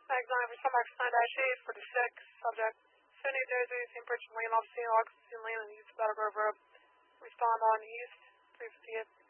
Mag 9, respond Max 9-8 for the 6, subject. City, New Jersey, St. Bridget Lane, Officer, Augustine Lane, and East Battle Grove Road. Respond on East, 358.